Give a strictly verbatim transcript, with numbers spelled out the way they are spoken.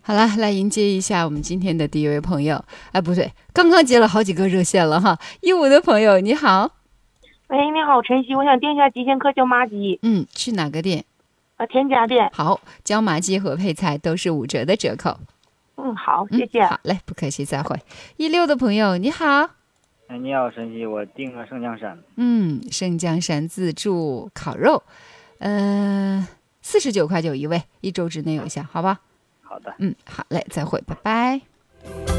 好了，来迎接一下我们今天的第一位朋友。哎，不对，刚刚接了好几个热线了哈。一五的朋友你好。 喂，你好，晨曦，我想订一下极限客椒麻鸡。 嗯，去哪个店？ 呃，田家店。 好，椒麻鸡和配菜都是五折的折扣。 嗯，好，谢谢。 嗯、好嘞，不客气，再会。一六的朋友你好。 哎，你好，晨曦，我订了圣江山。 嗯，圣江山自助烤肉，呃，四十九块九一位，一周之内有效，好吧？ 好的。 嗯，好嘞，再会，拜拜。